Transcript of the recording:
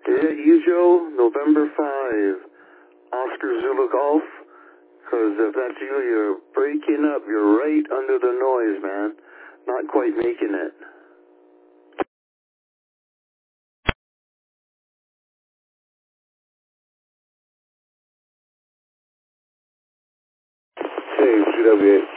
Yeah, Ejo, November 5, Oscar Zulu Golf. Because if that's you, you're breaking up. You're right under the noise, man. Not quite making it. Hey, GW8.